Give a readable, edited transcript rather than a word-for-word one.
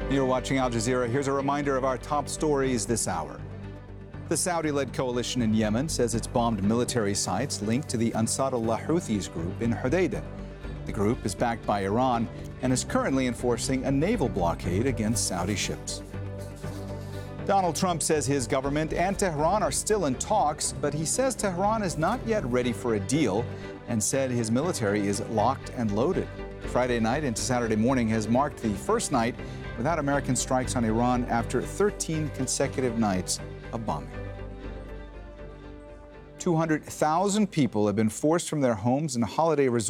You're watching Al Jazeera. Here's a reminder of our top stories this hour. The Saudi-led coalition in Yemen says it's bombed military sites linked to the Ansarullah Houthis group in Hodeidah. The group is backed by Iran and is currently enforcing a naval blockade against Saudi ships. Donald Trump says his government and Tehran are still in talks, but he says Tehran is not yet ready for a deal and said his military is locked and loaded. Friday night into Saturday morning has marked the first night without American strikes on Iran after 13 consecutive nights of bombing. 200,000 people have been forced from their homes and holiday resorts